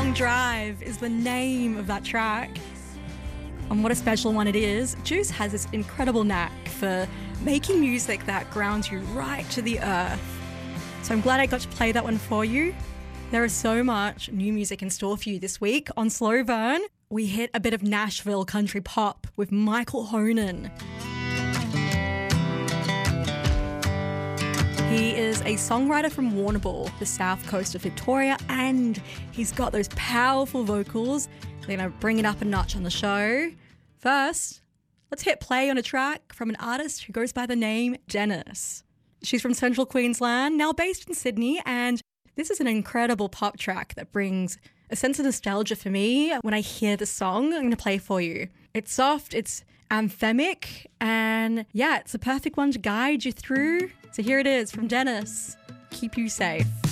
Long Drive is the name of that track. And what a special one it is. Juice has this incredible knack for making music that grounds you right to the earth. So I'm glad I got to play that one for you. There is so much new music in store for you this week. On Slow Burn, we hit a bit of Nashville country pop with Michael Honan. He is a songwriter from Warrnambool, the south coast of Victoria, and he's got those powerful vocals. They're going to bring it up a notch on the show. First, let's hit play on a track from an artist who goes by the name Dennis. She's from Central Queensland, now based in Sydney, and this is an incredible pop track that brings a sense of nostalgia for me when I hear the song I'm going to play for you. It's soft, it's anthemic, and yeah, it's a perfect one to guide you through. So here it is from Dennis. Keep you safe.